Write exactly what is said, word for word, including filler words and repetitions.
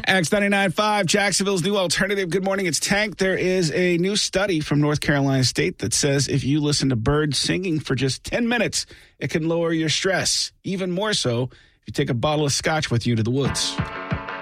X ninety-nine point five, Jacksonville's new alternative. Good morning, it's Tank. There is a new study from North Carolina State that says if you listen to birds singing for just ten minutes, it can lower your stress. Even more so if you take a bottle of scotch with you to the woods.